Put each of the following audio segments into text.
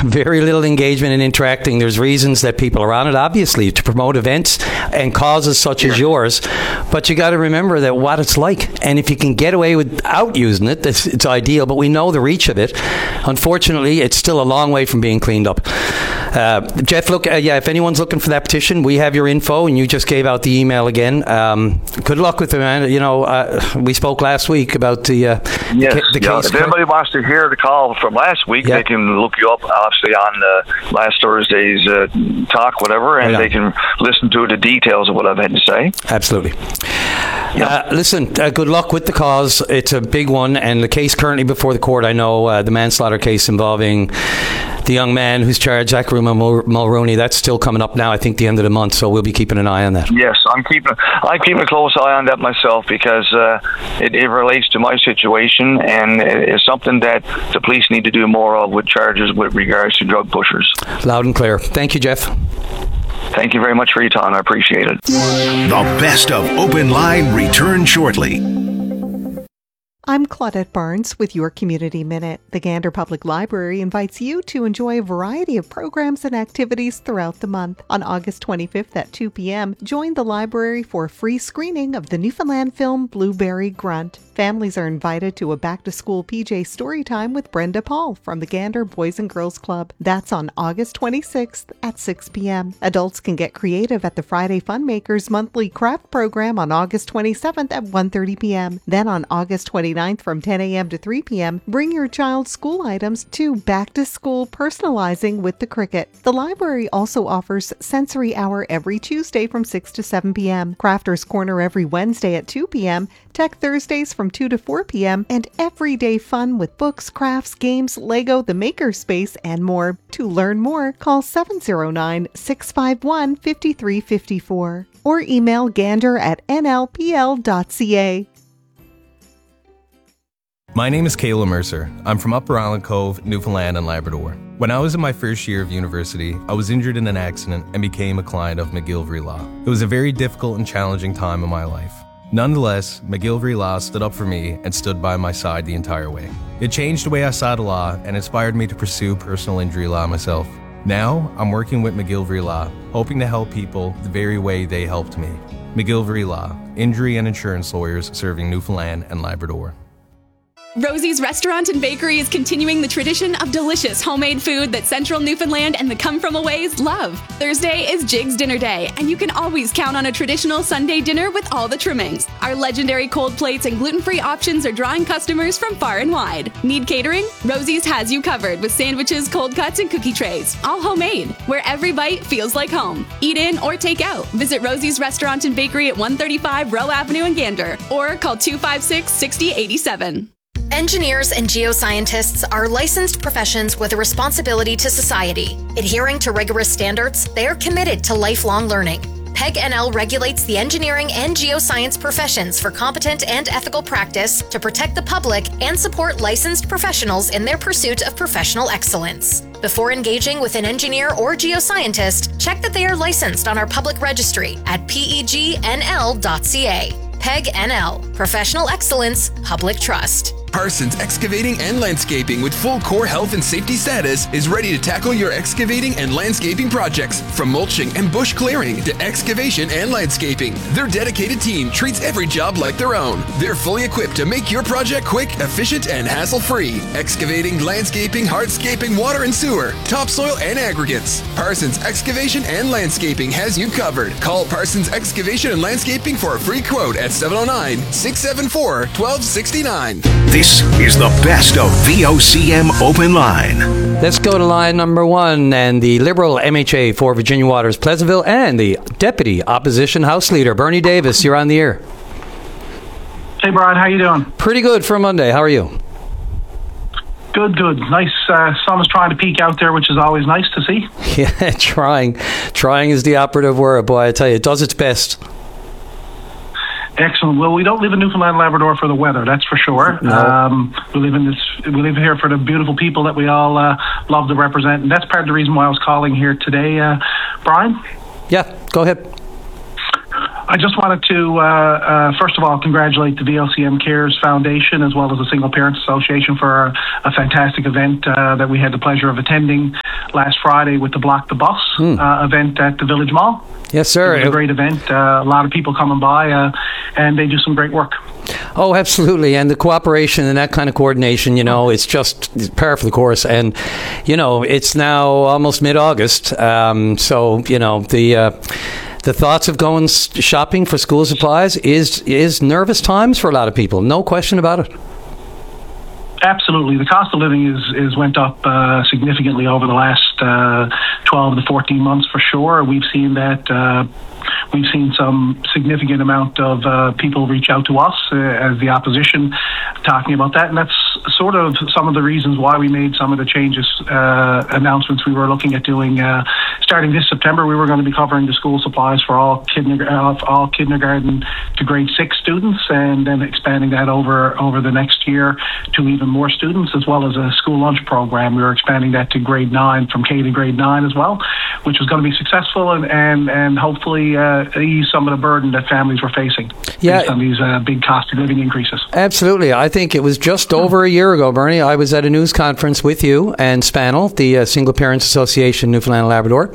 very little engagement and interacting. There's reasons that people are on it, obviously, to promote events and causes such as yours. But you got to remember that what it's like. And if you can get away without using it, it's ideal. But we know the reach of it. Unfortunately, it's still a long way from being cleaned up. Jeff, look, if anyone's looking for that petition, we have your info, and you just gave out the email again. Good luck with it, man. We spoke last week about the case. If anybody wants to hear the call from last week, they can look you up, obviously, on last Thursday's talk, whatever, and they can listen to the details of what I've had to say. Absolutely. Listen, good luck with the cause. It's a big one, and the case currently before the court, I know the manslaughter case involving the young man who's charged, Zachary Mulroney, that's still coming up now, I think, the end of the month, so we'll be keeping an eye on that. Yes, I'm keeping a close eye on that myself, because it relates to my situation, and it's something that the police need to do more of with charges with regards to drug pushers. Loud and clear. Thank you, Jeff. Thank you very much for your time. I appreciate it. The best of Open Line returns shortly. I'm Claudette Barnes with your Community Minute. The Gander Public Library invites you to enjoy a variety of programs and activities throughout the month. On August 25th at 2 p.m., join the library for a free screening of the Newfoundland film Blueberry Grunt. Families are invited to a back-to-school PJ Storytime with Brenda Paul from the Gander Boys and Girls Club. That's on August 26th at 6 p.m. Adults can get creative at the Friday Funmakers monthly craft program on August 27th at 1:30 p.m. Then on August 29th from 10 a.m. to 3 p.m., bring your child's school items to Back-to-School Personalizing with the Cricket. The library also offers Sensory Hour every Tuesday from 6 to 7 p.m., Crafters Corner every Wednesday at 2 p.m., Tech Thursdays from 2 to 4 p.m., and everyday fun with books, crafts, games, Lego, the Makerspace, and more. To learn more, call 709-651-5354 or email gander@nlpl.ca. My name is Kayla Mercer. I'm from Upper Island Cove, Newfoundland and Labrador. When I was in my first year of university, I was injured in an accident and became a client of McGillivray Law. It was a very difficult and challenging time in my life. Nonetheless, McGillivray Law stood up for me and stood by my side the entire way. It changed the way I saw the law and inspired me to pursue personal injury law myself. Now, I'm working with McGillivray Law, hoping to help people the very way they helped me. McGillivray Law, injury and insurance lawyers serving Newfoundland and Labrador. Rosie's Restaurant and Bakery is continuing the tradition of delicious homemade food that Central Newfoundland and the come-from-aways love. Thursday is Jig's Dinner Day, and you can always count on a traditional Sunday dinner with all the trimmings. Our legendary cold plates and gluten-free options are drawing customers from far and wide. Need catering? Rosie's has you covered with sandwiches, cold cuts, and cookie trays, all homemade, where every bite feels like home. Eat in or take out. Visit Rosie's Restaurant and Bakery at 135 Rowe Avenue in Gander, or call 256-6087. Engineers and geoscientists are licensed professions with a responsibility to society. Adhering to rigorous standards, they are committed to lifelong learning. PEG NL regulates the engineering and geoscience professions for competent and ethical practice to protect the public and support licensed professionals in their pursuit of professional excellence. Before engaging with an engineer or geoscientist, check that they are licensed on our public registry at pegnl.ca. PEG NL, Professional Excellence, Public Trust. Parsons Excavating and Landscaping with full core health and safety status is ready to tackle your excavating and landscaping projects, from mulching and bush clearing to excavation and landscaping. Their dedicated team treats every job like their own. They're fully equipped to make your project quick, efficient, and hassle-free. Excavating, landscaping, hardscaping, water and sewer, topsoil and aggregates. Parsons Excavation and Landscaping has you covered. Call Parsons Excavation and Landscaping for a free quote at 709-674-1269. This is the best of VOCM Open Line. Let's go to line number one, and the Liberal MHA for Virginia Waters Pleasantville and the Deputy Opposition House Leader, Bernie Davis. You're on the air. Hey, Brian. How you doing? Pretty good for Monday. How are you? Good. Nice. Sun is trying to peek out there, which is always nice to see. Yeah, trying. Trying is the operative word. Boy, I tell you, it does its best. Excellent. Well, we don't live in Newfoundland and Labrador for the weather, that's for sure. No. We live here for the beautiful people that we all love to represent, and that's part of the reason why I was calling here today, Brian. Yeah, go ahead. I just wanted to, first of all, congratulate the VOCM Cares Foundation as well as the Single Parents Association for a fantastic event that we had the pleasure of attending last Friday with the Block the Bus event at the Village Mall. Yes, sir. It was a great event. A lot of people coming by, and they do some great work. Oh, absolutely. And the cooperation and that kind of coordination, it's just par for the course. And, it's now almost mid-August. So, the thoughts of going shopping for school supplies is nervous times for a lot of people. No question about it. Absolutely. The cost of living is went up significantly over the last 12 to 14 months for sure. We've seen that. We've seen some significant amount of people reach out to us as the opposition talking about that. And that's sort of some of the reasons why we made some of the changes, announcements we were looking at doing. Starting this September, we were going to be covering the school supplies for all kindergarten to grade 6 students, and then expanding that over the next year to even more students, as well as a school lunch program. We were expanding that to grade 9, from K to grade 9 as well, which was going to be successful and hopefully ease some of the burden that families were facing based on these big cost of living increases. Absolutely. I think it was just over a year ago, Bernie, I was at a news conference with you and SPANEL, the Single Parents Association Newfoundland and Labrador,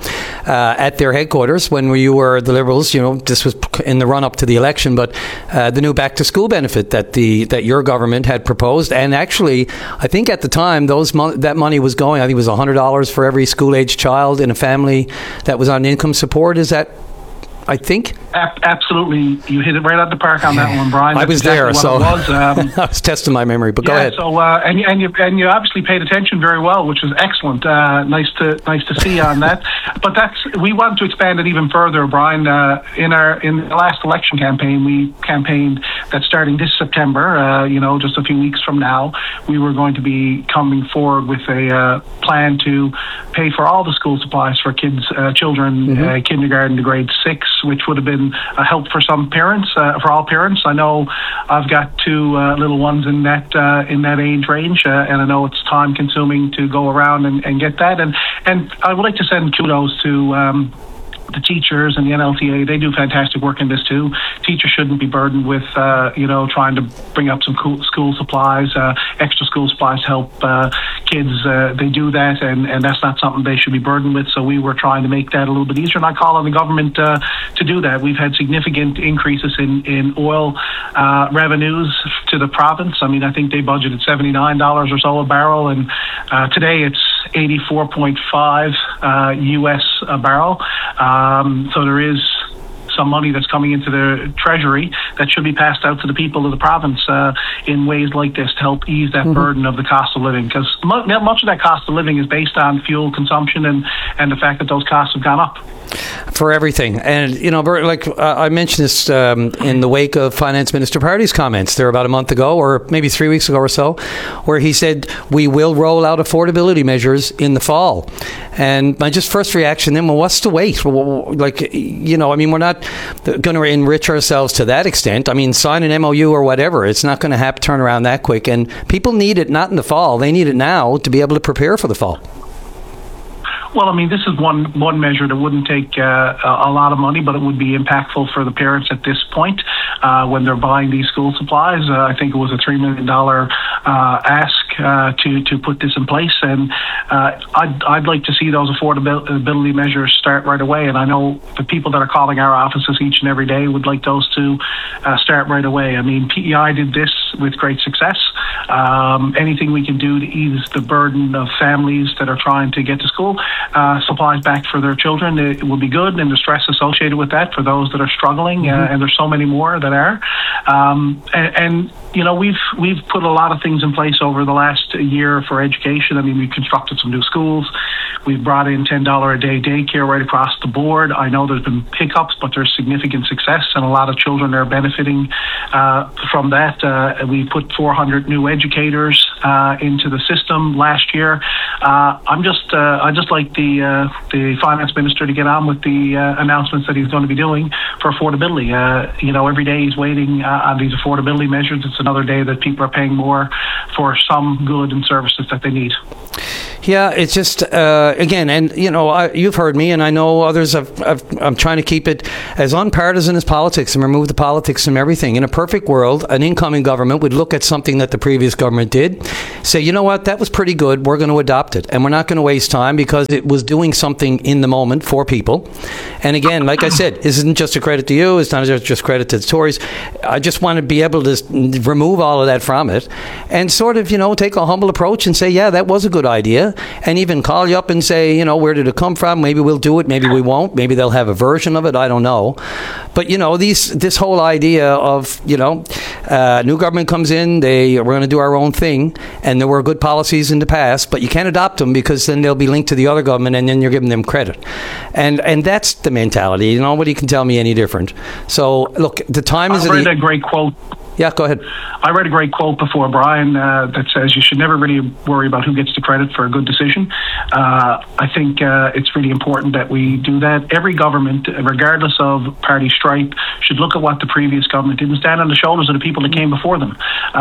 at their headquarters when you were the Liberals. This was in the run-up to the election, but the new back-to-school benefit that your government had proposed, and actually, I think at the time, that money was going, I think it was $100 for every school-age child in a family that was on income support. Is that, I think? Absolutely. You hit it right at the park on that one, Brian. I was there, so I was testing my memory, but go ahead. So, and you obviously paid attention very well, which was excellent. Nice to see on that. But we want to expand it even further, Brian. In the last election campaign, we campaigned that starting this September, just a few weeks from now, we were going to be coming forward with a plan to pay for all the school supplies for children, kindergarten to grade 6, which would have been a help for some parents, for all parents. I know I've got 2 little ones in that age range, and I know it's time consuming to go around and get that. And I would like to send kudos to the teachers and the NLTA. They do fantastic work in this too. Teachers shouldn't be burdened with, trying to bring up some school supplies, extra school supplies to help kids. They do that, and that's not something they should be burdened with. So we were trying to make that a little bit easier, and I call on the government to do that. We've had significant increases in oil revenues to the province. I mean, I think they budgeted $79 or so a barrel, and today it's 84.5 US a barrel. So there is some money that's coming into the Treasury that should be passed out to the people of the province in ways like this to help ease that burden of the cost of living, because much of that cost of living is based on fuel consumption and the fact that those costs have gone up. For everything. And, I mentioned this in the wake of Finance Minister Pardy's comments there about a month ago, or maybe 3 weeks ago or so, where he said, we will roll out affordability measures in the fall. And my just first reaction then, what's the wait? We're not going to enrich ourselves to that extent. I mean, sign an MOU or whatever. It's not going to turn around that quick. And people need it not in the fall. They need it now to be able to prepare for the fall. Well, I mean, this is one measure that wouldn't take a lot of money, but it would be impactful for the parents at this point when they're buying these school supplies. I think it was a $3 million ask to put this in place, and I'd like to see those affordability measures start right away. And I know the people that are calling our offices each and every day would like those to start right away. I mean, PEI did this with great success. Anything we can do to ease the burden of families that are trying to get to school, supplies back for their children, it will be good, and the stress associated with that for those that are struggling, and there's so many more that are. We've put a lot of things in place over the last year for education. I mean, we've constructed some new schools. We've brought in $10 a day daycare right across the board. I know there's been hiccups, but there's significant success, and a lot of children are benefiting from that. We put 400 new educators into the system last year. I just like the finance minister to get on with the announcements that he's going to be doing for affordability. Every day he's waiting on these affordability measures. It's another day that people are paying more for some good and services that they need. Yeah, it's just, again, and, you've heard me, and I know others I'm trying to keep it as unpartisan as politics and remove the politics from everything. In a perfect world, an incoming government would look at something that the previous government did, say, you know what, that was pretty good, we're going to adopt it. And we're not going to waste time because it was doing something in the moment for people. And again, like I said, this isn't just a credit to you, it's not just credit to the Tories. I just want to be able to remove all of that from it and sort of, take a humble approach and say, yeah, that was a good idea. And even call you up and say, where did it come from? Maybe we'll do it, maybe we won't. Maybe they'll have a version of it, I don't know. But, this whole idea of, new government comes in, we're going to do our own thing, and there were good policies in the past, but you can't adopt them because then they'll be linked to the other government and then you're giving them credit. And that's the mentality. Nobody can tell me any different. So, look, the time is... I read a great quote. Yeah, go ahead. I read a great quote before, Brian, that says you should never really worry about who gets the credit for a good decision. I think it's really important that we do that. Every government, regardless of party stripe, should look at what the previous government did and stand on the shoulders of the people that came before them.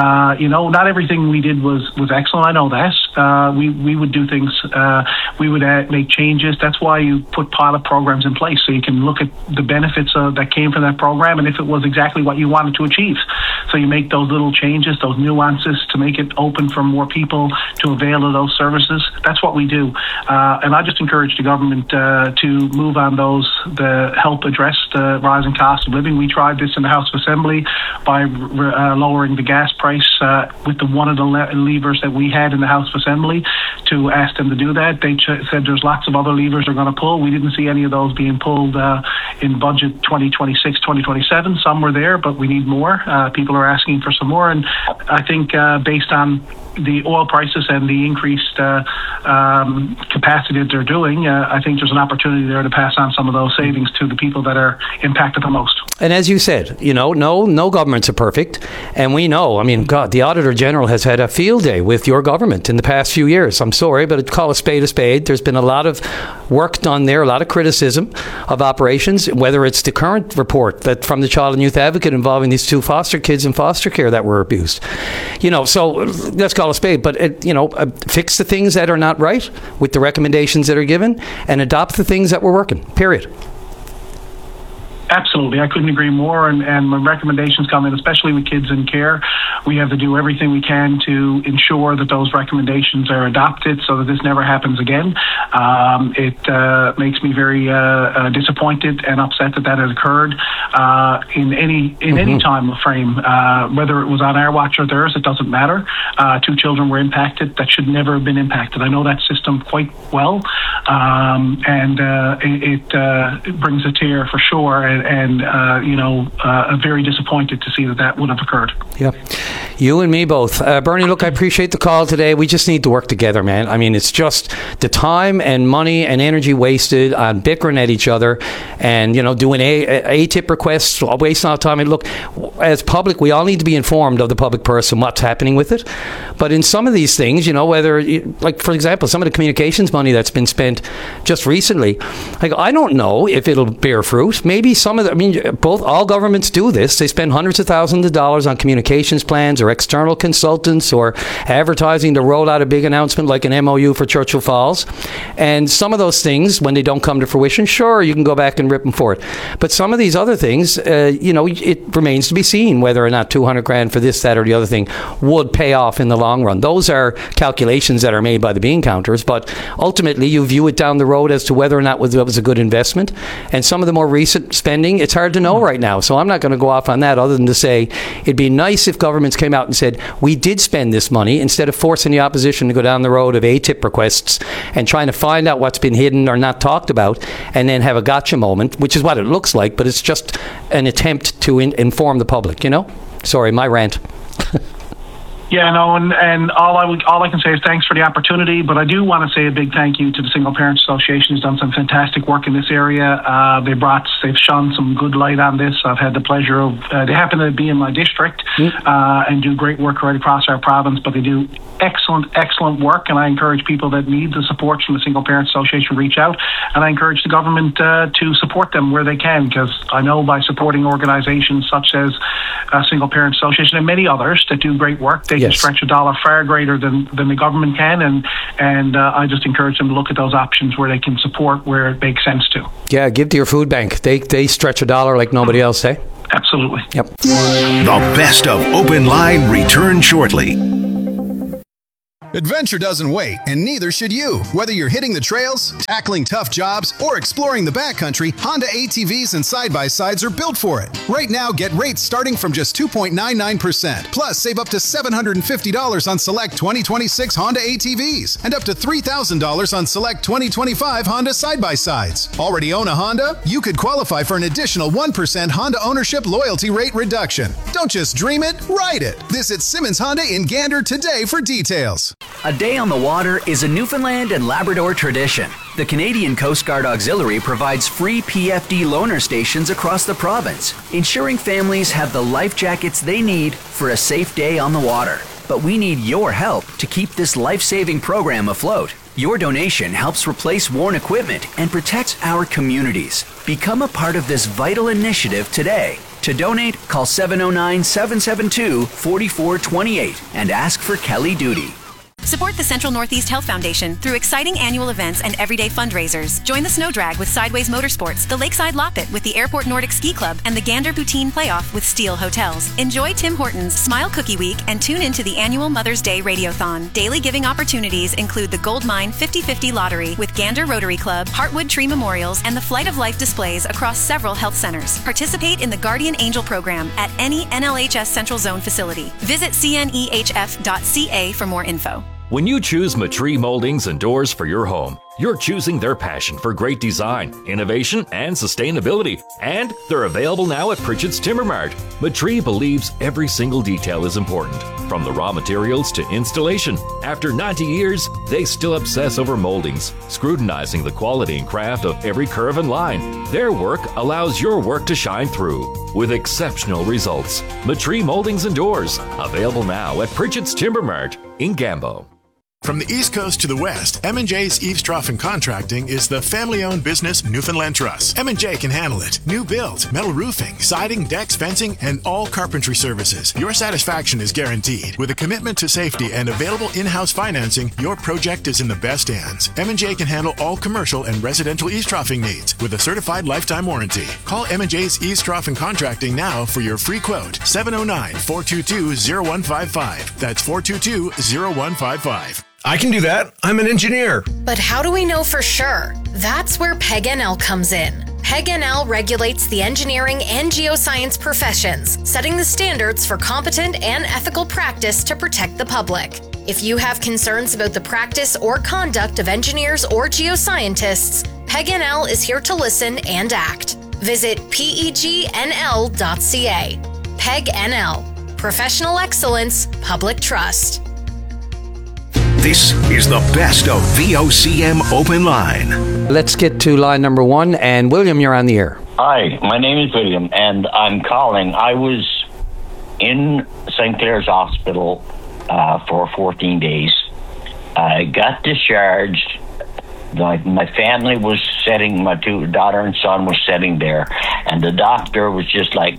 Not everything we did was excellent. I know that. We would do things. We would make changes. That's why you put pilot programs in place, so you can look at the benefits that came from that program and if it was exactly what you wanted to achieve. So you make those little changes, those nuances to make it open for more people to avail of those services. That's what we do. And I just encourage the government to move on those, to help address the rising cost of living. We tried this in the House of Assembly by lowering the gas price with one of the levers that we had in the House of Assembly to ask them to do that. They said there's lots of other levers they're going to pull. We didn't see any of those being pulled in budget 2026, 2027. Some were there, but we need more. People are asking for some more, and I think based on the oil prices and the increased capacity that they're doing, I think there's an opportunity there to pass on some of those savings to the people that are impacted the most. And as you said, no governments are perfect. And we know, God, the Auditor General has had a field day with your government in the past few years. I'm sorry, but call a spade a spade. There's been a lot of work done there, a lot of criticism of operations, whether it's the current report that from the Child and Youth Advocate involving these 2 foster kids in foster care that were abused. So let's call a spade, but fix the things that are not right with the recommendations that are given and adopt the things that were working, period. Absolutely. I couldn't agree more. And when recommendations come in, especially with kids in care, we have to do everything we can to ensure that those recommendations are adopted so that this never happens again. It makes me very disappointed and upset that has occurred in any time frame, whether it was on our watch or theirs, it doesn't matter. 2 children were impacted that should never have been impacted. I know that system quite well, and it brings a tear for sure. And very disappointed to see that would have occurred. Yeah, you and me both. Bernie, look, I appreciate the call today. We just need to work together, man. It's just the time and money and energy wasted on bickering at each other and, doing ATIP requests, wasting our time. And look, as public, we all need to be informed of the public purse and what's happening with it. But in some of these things, whether, like, for example, some of the communications money that's been spent just recently, I don't know if it'll bear fruit. Maybe all governments do this. They spend hundreds of thousands of dollars on communications plans or external consultants or advertising to roll out a big announcement like an MOU for Churchill Falls. And some of those things, when they don't come to fruition, sure, you can go back and rip them for it. But some of these other things, it remains to be seen whether or not $200,000 for this, that, or the other thing would pay off in the long run. Those are calculations that are made by the bean counters, but ultimately you view it down the road as to whether or not it was a good investment. And some of the more recent spending, it's hard to know right now. So I'm not going to go off on that other than to say it'd be nice if governments came out and said, we did spend this money, instead of forcing the opposition to go down the road of ATIP requests and trying to find out what's been hidden or not talked about and then have a gotcha moment, which is what it looks like, but it's just an attempt to inform the public, Sorry, my rant. Yeah, no, and all I can say is thanks for the opportunity, but I do want to say a big thank you to the Single Parents Association, who's done some fantastic work in this area. They've shone some good light on this. I've had the pleasure of, they happen to be in my district and do great work right across our province, but they do excellent work, and I encourage people that need the support from the Single Parents Association to reach out, and I encourage the government to support them where they can, because I know by supporting organizations such as Single Parents Association and many others that do great work, They can stretch a dollar far greater than the government can, and I just encourage them to look at those options where they can support where it makes sense to. Yeah, give to your food bank. They stretch a dollar like nobody else, eh? Absolutely. Yep. The best of Open Line returns shortly. Adventure doesn't wait, and neither should you. Whether you're hitting the trails, tackling tough jobs, or exploring the backcountry, Honda ATVs and side-by-sides are built for it. Right now, get rates starting from just 2.99%. Plus, save up to $750 on select 2026 Honda ATVs and up to $3,000 on select 2025 Honda side-by-sides. Already own a Honda? You could qualify for an additional 1% Honda ownership loyalty rate reduction. Don't just dream it, ride it. Visit Simmons Honda in Gander today for details. A day on the water is a Newfoundland and Labrador tradition. The Canadian Coast Guard Auxiliary provides free PFD loaner stations across the province, ensuring families have the life jackets they need for a safe day on the water. But we need your help to keep this life-saving program afloat. Your donation helps replace worn equipment and protects our communities. Become a part of this vital initiative today. To donate, call 709-772-4428 and ask for Kelly Duty. Support the Central Northeast Health Foundation through exciting annual events and everyday fundraisers. Join the Snow Drag with Sideways Motorsports, the Lakeside Loppet with the Airport Nordic Ski Club, and the Gander Poutine Playoff with Steel Hotels. Enjoy Tim Hortons Smile Cookie Week and tune into the annual Mother's Day Radiothon. Daily giving opportunities include the Gold Mine 50/50 Lottery with Gander Rotary Club, Heartwood Tree Memorials, and the Flight of Life displays across several health centers. Participate in the Guardian Angel program at any NLHS Central Zone facility. Visit cnehf.ca for more info. When you choose Matree Moldings and Doors for your home, you're choosing their passion for great design, innovation, and sustainability. And they're available now at Pritchett's Timber Mart. Matree believes every single detail is important, from the raw materials to installation. After 90 years, they still obsess over moldings, scrutinizing the quality and craft of every curve and line. Their work allows your work to shine through with exceptional results. Matree Moldings and Doors, available now at Pritchett's Timber Mart in Gambo. From the East Coast to the West, M&J's Eaves Trough and Contracting is the family-owned business Newfoundland Trust. M&J can handle it. New build, metal roofing, siding, decks, fencing, and all carpentry services. Your satisfaction is guaranteed. With a commitment to safety and available in-house financing, your project is in the best hands. M&J can handle all commercial and residential eaves troughing needs with a certified lifetime warranty. Call M&J's Eaves Trough and Contracting now for your free quote. 709-422-0155. That's 422-0155. I can do that. I'm an engineer. But how do we know for sure? That's where PEG-NL comes in. PEG-NL regulates the engineering and geoscience professions, setting the standards for competent and ethical practice to protect the public. If you have concerns about the practice or conduct of engineers or geoscientists, PEG-NL is here to listen and act. Visit pegnl.ca. PEG-NL. Professional excellence, public trust. This is the best of VOCM Open Line. Let's get to line number one. And William, you're on the air. Hi, my name is William, and I'm calling. I was in St. Clair's Hospital for 14 days. I got discharged. My family was sitting, my daughter and son was sitting there, and the doctor was just like,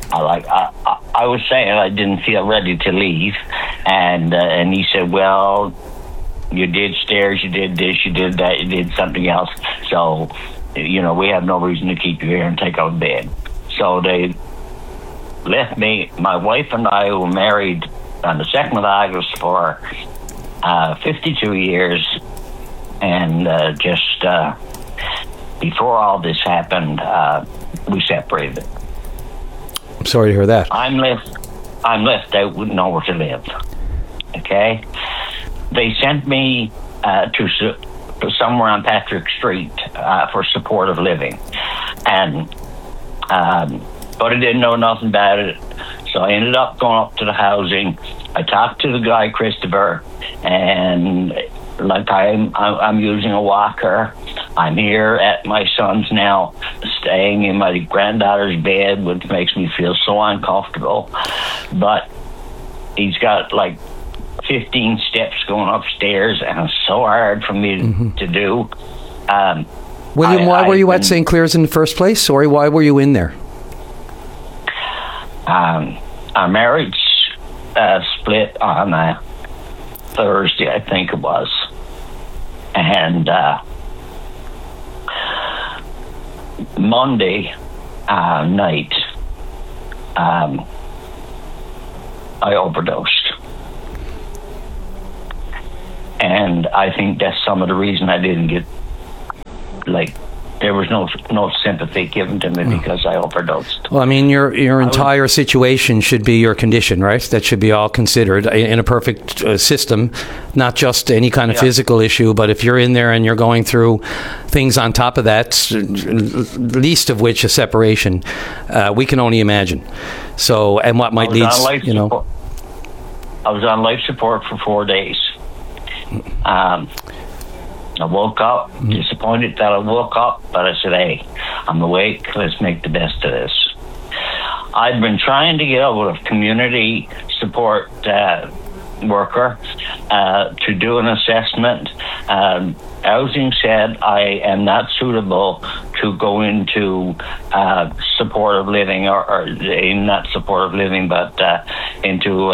I was saying I didn't feel ready to leave, and he said, well, you did stairs, you did this, you did that, you did something else, so, we have no reason to keep you here and take out bed. So they left me. My wife and I were married on the 2nd of August for 52 years, and just before all this happened, we separated. I'm sorry to hear that. I'm left out with nowhere to live. Okay? They sent me to somewhere on Patrick Street for supportive living. And but I didn't know nothing about it. So I ended up going up to the housing. I talked to the guy, Christopher, and like I'm using a walker. I'm here at my son's now, staying in my granddaughter's bed, which makes me feel so uncomfortable. But he's got like 15 steps going upstairs, and it's so hard for me to do. William, why were you at St. Clair's in the first place? Sorry, why were you in there? Our marriage split on a Thursday, I think it was. And Monday night, I overdosed. And I think that's some of the reason I didn't get, there was no sympathy given to me because I overdosed. Well, I mean, your entire situation should be your condition, right? That should be all considered in a perfect system, not just any kind of physical issue, but if you're in there and you're going through things on top of that, least of which a separation, we can only imagine. So, and what might lead, support. I was on life support for 4 days. I woke up disappointed that I woke up, but I said, hey, I'm awake, let's make the best of this. I'd been trying to get out of community support worker to do an assessment. Housing said I am not suitable to go into supportive living, or not supportive living, but into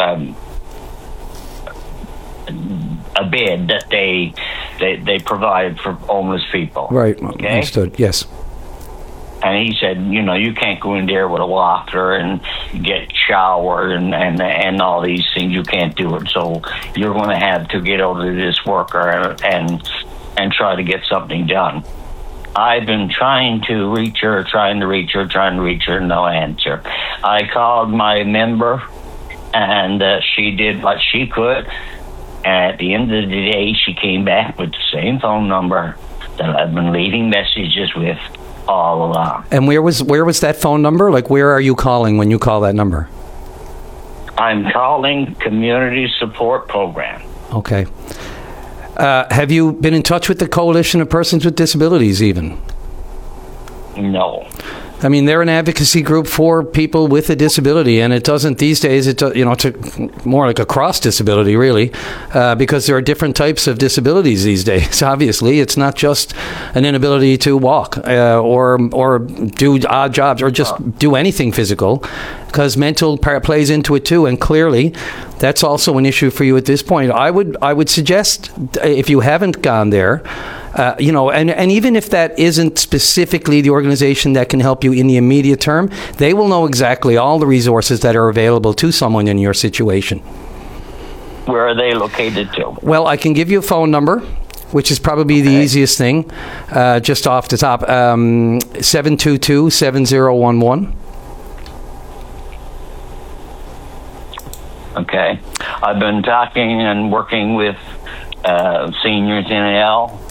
a bed that they provide for homeless people. Right. Okay? Understood. Yes. And he said, you can't go in there with a walker and get showered and all these things. You can't do it. So you're going to have to get out of this worker and try to get something done. I've been trying to reach her, no answer. I called my member, and she did what she could. At the end of the day, she came back with the same phone number that I've been leaving messages with all along. And where was that phone number? Where are you calling when you call that number? I'm calling Community Support Program. Okay. Have you been in touch with the Coalition of Persons with Disabilities even? No. I mean, they're an advocacy group for people with a disability, and it doesn't these days. It's more like a cross disability, really, because there are different types of disabilities these days. Obviously, it's not just an inability to walk or do odd jobs or just do anything physical, because mental plays into it too. And clearly, that's also an issue for you at this point. I would suggest, if you haven't gone there, and even if that isn't specifically the organization that can help you in the immediate term, they will know exactly all the resources that are available to someone in your situation. Where are they located to? Well, I can give you a phone number, which is probably the easiest thing, just off the top, 722-7011. Okay. I've been talking and working with seniors in NL.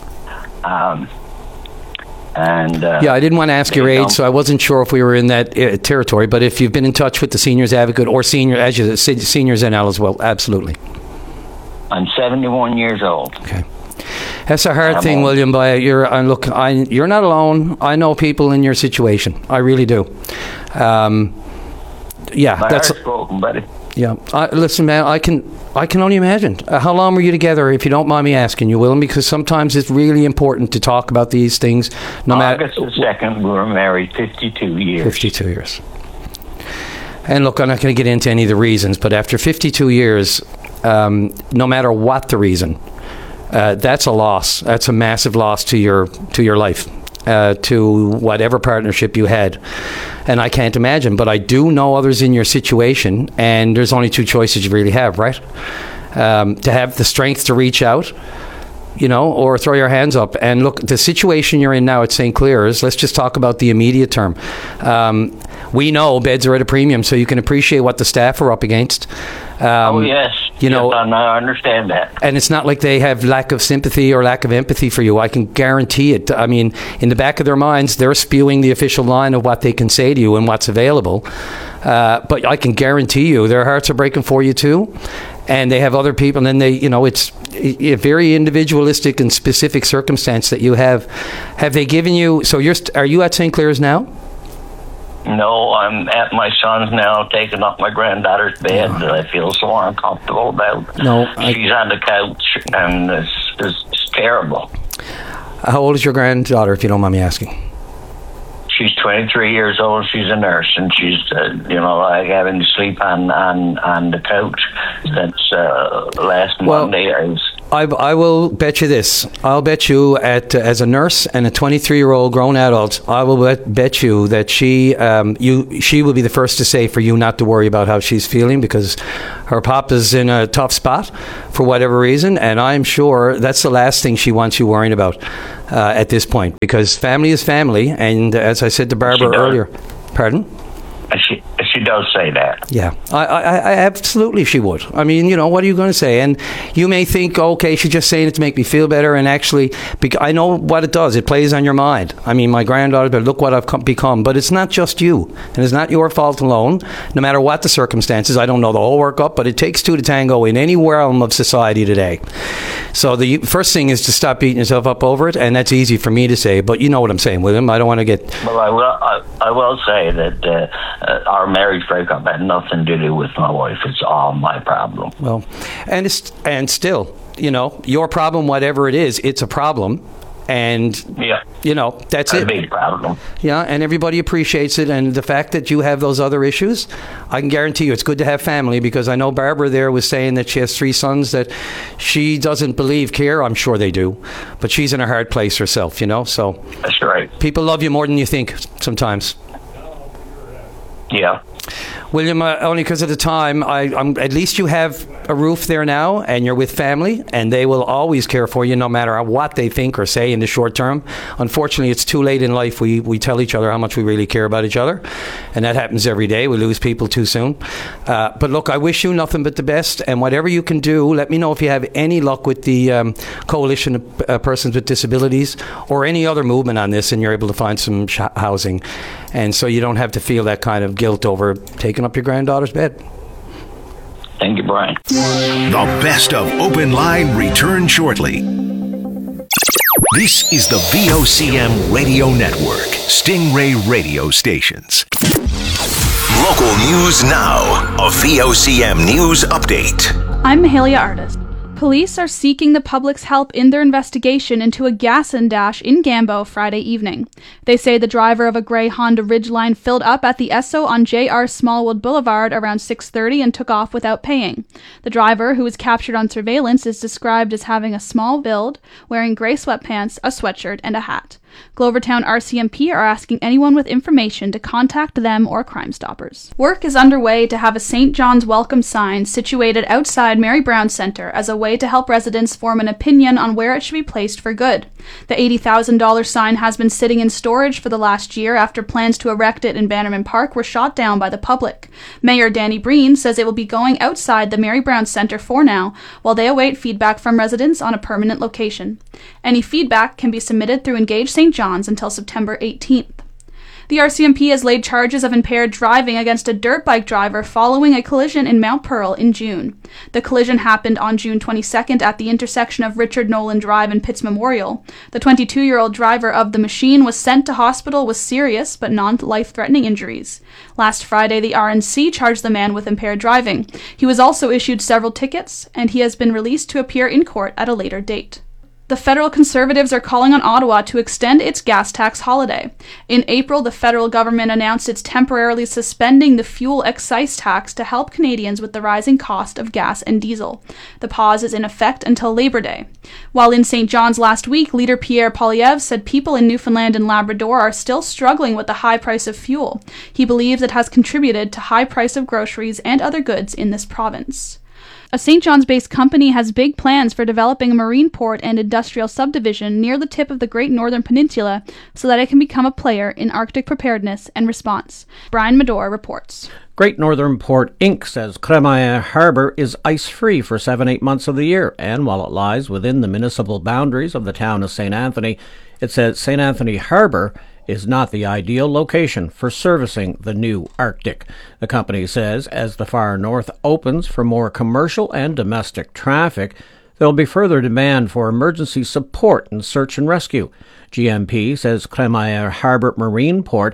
I didn't want to ask your age, so I wasn't sure if we were in that territory. But if you've been in touch with the Seniors Advocate or Seniors NL as well, absolutely. I'm 71 years old. Okay, that's a hard thing, William. But you're not alone. I know people in your situation. I really do. My heart's broken, buddy. Yeah, listen, man. I can only imagine. How long were you together, if you don't mind me asking you, Willem? Because sometimes it's really important to talk about these things. August the 2nd, we were married 52 years. 52 years. And look, I'm not going to get into any of the reasons, but after 52 years, no matter what the reason, that's a loss. That's a massive loss to your life. To whatever partnership you had. And I can't imagine, but I do know others in your situation, and there's only two choices you really have, right? To have the strength to reach out, or throw your hands up. And look, the situation you're in now at St. Clair's, let's just talk about the immediate term. We know beds are at a premium, so you can appreciate what the staff are up against. Yes. I understand that. And it's not like they have lack of sympathy or lack of empathy for you. I can guarantee it. I mean, in the back of their minds, they're spewing the official line of what they can say to you and what's available. But I can guarantee you their hearts are breaking for you too. And they have other people, and then it's a very individualistic and specific circumstance that you have. Have they given you, are you at St. Clair's now? No, I'm at my son's now, taking up my granddaughter's bed that I feel so uncomfortable about. She's on the couch, and it's terrible. How old is your granddaughter, if you don't mind me asking? She's 23 years old. She's a nurse, and she's, like having to sleep on the couch since last Monday. I will bet you this. I'll bet you as a nurse and a 23-year-old grown adult, I will bet you that she will be the first to say for you not to worry about how she's feeling, because her papa's in a tough spot for whatever reason, and I'm sure that's the last thing she wants you worrying about at this point, because family is family, and as I said to Barbara earlier, pardon? She does say that. Yeah, I absolutely she would. I mean, what are you going to say? And you may think, okay, she's just saying it to make me feel better. And actually, I know what it does. It plays on your mind. I mean, my granddaughter, but look what I've become. But it's not just you. And it's not your fault alone, no matter what the circumstances. I don't know the whole workup, but it takes two to tango in any realm of society today. So the first thing is to stop beating yourself up over it. And that's easy for me to say. But you know what I'm saying, William. I don't want to get... Well, I will say that our marriage breakup had nothing to do with my wife. It's all my problem. Well, and still, your problem, whatever it is, it's a problem. And, that's it. A big problem. Yeah, and everybody appreciates it. And the fact that you have those other issues, I can guarantee you it's good to have family, because I know Barbara there was saying that she has 3 sons that she doesn't believe care. I'm sure they do. But she's in a hard place herself, so. That's right. People love you more than you think sometimes. Yeah. William, only because of the time, I'm at least you have a roof there now, and you're with family, and they will always care for you no matter what they think or say in the short term. Unfortunately, it's too late in life. We tell each other how much we really care about each other, and that happens every day. We lose people too soon. But look, I wish you nothing but the best, and whatever you can do, let me know if you have any luck with the Coalition of Persons with Disabilities or any other movement on this, and you're able to find some housing. And so you don't have to feel that kind of guilt over taking up your granddaughter's bed. Thank you, Brian. The best of Open Line returns shortly. This is the VOCM Radio Network, Stingray Radio Stations. Local news now, a VOCM news update. I'm Mahalia Artist. Police are seeking the public's help in their investigation into a gas and dash in Gambo Friday evening. They say the driver of a gray Honda Ridgeline filled up at the Esso on J.R. Smallwood Boulevard around 6:30 and took off without paying. The driver, who was captured on surveillance, is described as having a small build, wearing gray sweatpants, a sweatshirt, and a hat. Glovertown RCMP are asking anyone with information to contact them or Crime Stoppers. Work is underway to have a St. John's welcome sign situated outside Mary Brown Center as a way to help residents form an opinion on where it should be placed for good. The $80,000 sign has been sitting in storage for the last year after plans to erect it in Bannerman Park were shot down by the public. Mayor Danny Breen says it will be going outside the Mary Brown Center for now, while they await feedback from residents on a permanent location. Any feedback can be submitted through Engage St. John's until September 18th. The RCMP has laid charges of impaired driving against a dirt bike driver following a collision in Mount Pearl in June. The collision happened on June 22nd at the intersection of Richard Nolan Drive and Pitts Memorial. The 22-year-old driver of the machine was sent to hospital with serious but non-life-threatening injuries. Last Friday, the RNC charged the man with impaired driving. He was also issued several tickets, and he has been released to appear in court at a later date. The federal Conservatives are calling on Ottawa to extend its gas tax holiday. In April, the federal government announced it's temporarily suspending the fuel excise tax to help Canadians with the rising cost of gas and diesel. The pause is in effect until Labor Day. While in St. John's last week, leader Pierre Poilievre said people in Newfoundland and Labrador are still struggling with the high price of fuel. He believes it has contributed to high price of groceries and other goods in this province. A St. John's-based company has big plans for developing a marine port and industrial subdivision near the tip of the Great Northern Peninsula so that it can become a player in Arctic preparedness and response. Brian Medore reports. Great Northern Port Inc. says Cremaille Harbour is ice-free for 7-8 months of the year, and while it lies within the municipal boundaries of the town of St. Anthony, it says St. Anthony Harbour is not the ideal location for servicing the new Arctic. The company says as the far north opens for more commercial and domestic traffic, there will be further demand for emergency support and search and rescue. GMP says Cremaille Harbour Marine Port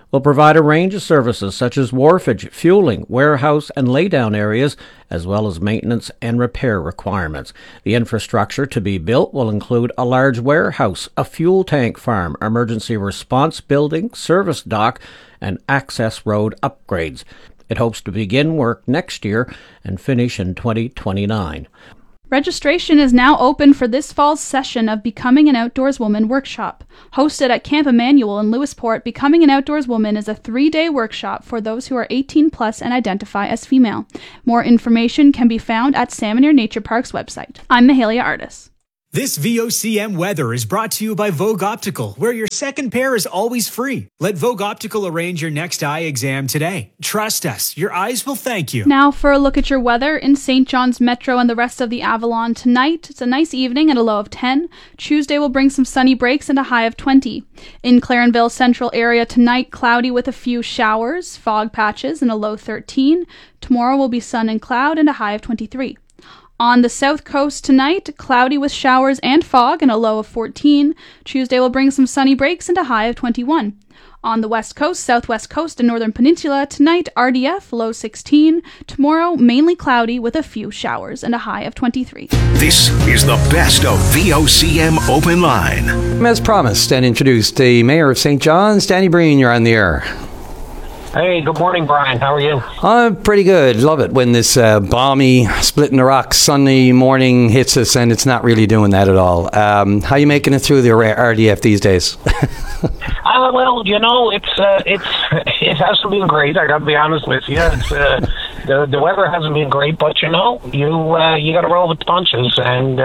will provide a range of services such as wharfage, fueling, warehouse and laydown areas, as well as maintenance and repair requirements. The infrastructure to be built will include a large warehouse, a fuel tank farm, emergency response building, service dock, and access road upgrades. It hopes to begin work next year and finish in 2029. Registration is now open for this fall's session of Becoming an Outdoors Woman workshop. Hosted at Camp Emmanuel in Lewisport, Becoming an Outdoors Woman is a 3-day workshop for those who are 18 plus and identify as female. More information can be found at Salmon Nature Park's website. I'm Mahalia Artis. This VOCM weather is brought to you by Vogue Optical, where your second pair is always free. Let Vogue Optical arrange your next eye exam today. Trust us, your eyes will thank you. Now for a look at your weather in St. John's Metro and the rest of the Avalon tonight. It's a nice evening at a low of 10. Tuesday will bring some sunny breaks and a high of 20. In Clarenville Central area tonight, cloudy with a few showers, fog patches and a low 13. Tomorrow will be sun and cloud and a high of 23. On the south coast tonight, cloudy with showers and fog and a low of 14. Tuesday will bring some sunny breaks and a high of 21. On the west coast, southwest coast, and northern peninsula, tonight RDF, low 16. Tomorrow, mainly cloudy with a few showers and a high of 23. This is the best of VOCM Open Line. As promised and introduced, the Mayor of St. John's, Danny Breen, you're on the air. Hey, good morning, Brian. How are you? I'm pretty good. Love it when this balmy, splitting the rocks Sunday morning hits us, and it's not really doing that at all. How are you making it through the RDF these days? Well, you know, it hasn't been great. I got to be honest with you. It's, the weather hasn't been great, but you know, you got to roll with the punches and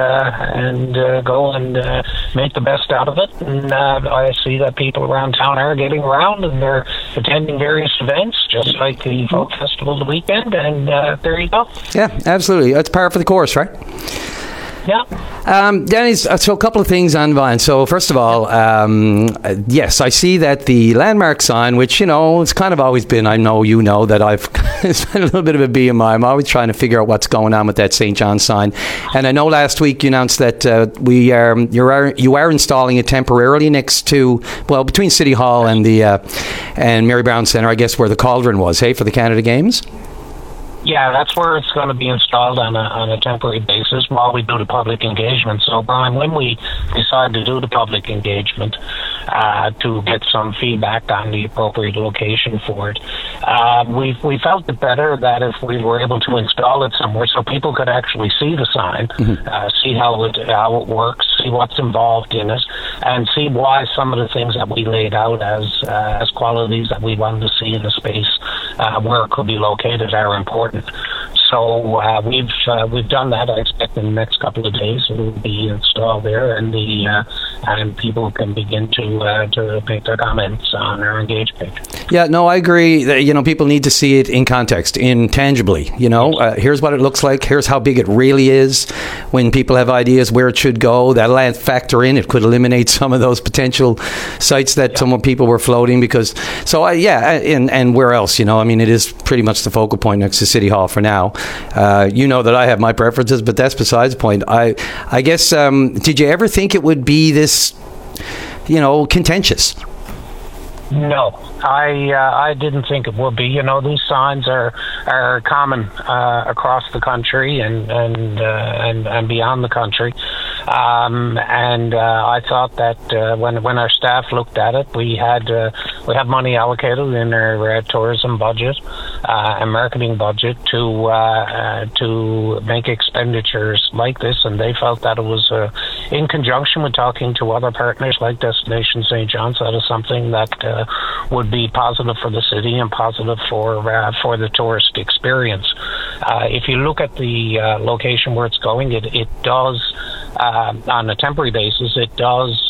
go and make the best out of it. And I see that people around town are getting around and they're attending various events, just like the Folk Festival the weekend, and there you go. Yeah, absolutely. It's par for the course, right? Yeah. Danny, so a couple of things on Vine. So first of all, yes, I see that the landmark sign, which, you know, it's kind of always been, I know you know that I've it's been a little bit of a BMI. I'm always trying to figure out what's going on with that St. John sign. And I know last week you announced that you are installing it temporarily next to, well, between City Hall and the and Mary Brown Centre, I guess, where the Cauldron was, hey, for the Canada Games? Yeah, that's where it's going to be installed on a temporary basis while we do the public engagement. So, Brian, when we decide to do the public engagement to get some feedback on the appropriate location for it, we felt it better that if we were able to install it somewhere so people could actually see the sign, see how it works, see what's involved in it, and see why some of the things that we laid out as qualities that we wanted to see in the space where it could be located are important. So we've done that. I expect in the next couple of days it will be installed there, and and people can begin to make their comments on our Engage page. Yeah, no, I agree that, you know, people need to see it in context, intangibly. You know, here's what it looks like. Here's how big it really is. When people have ideas where it should go, that'll factor in. It could eliminate some of those potential sites that some people were floating because. So and where else? You know, I mean, it is pretty much the focal point next to City Hall for now. You know that I have my preferences, but that's besides the point. I guess, did you ever think it would be this, you know, contentious? No, I didn't think it would be. You know, these signs are common across the country and beyond the country. And I thought that when our staff looked at it, we have money allocated in our tourism budget and marketing budget to make expenditures like this, and they felt that it was in conjunction with talking to other partners like Destination St. John's. That is something that would be positive for the city and positive for the tourist experience. If you look at the location where it's going, it does. On a temporary basis, it does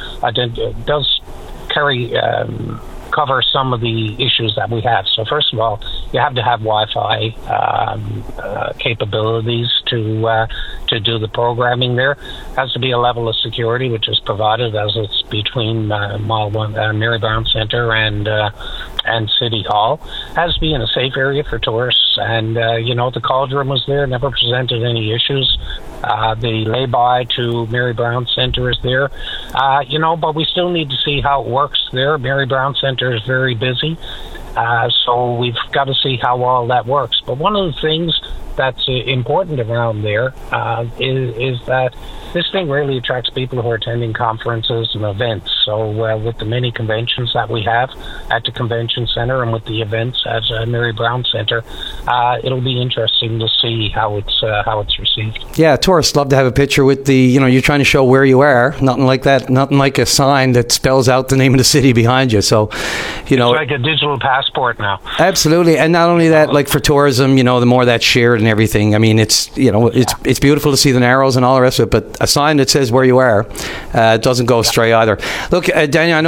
cover some of the issues that we have. So first of all, you have to have Wi-Fi capabilities to do the programming there. Has to be a level of security which is provided as it's between Mary Brown Centre and City Hall. Has to be in a safe area for tourists. And you know, the Cauldron was there, never presented any issues. The lay-by to Mary Brown Center is there. But we still need to see how it works there. Mary Brown Center is very busy, so we've got to see how all that works. But one of the things that's important around there is that this thing really attracts people who are attending conferences and events. So with the many conventions that we have at the convention center and with the events at Mary Brown Center, it'll be interesting to see how it's received. Yeah, tourists love to have a picture with the, you're trying to show where you are. Nothing like that. Nothing like a sign that spells out the name of the city behind you. So, it's like a digital passport now. Absolutely, and not only that, like for tourism, the more that's shared and everything. I mean, it's beautiful to see the Narrows and all the rest of it, but a sign that says where you are doesn't go astray either. Look, Daniel, I know